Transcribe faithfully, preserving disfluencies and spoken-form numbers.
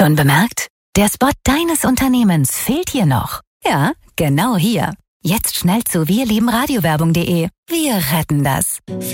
Schon bemerkt? Der Spot deines Unternehmens fehlt hier noch. Ja, genau hier. Jetzt schnell zu wir lieben radiowerbung punkt de. Wir retten das.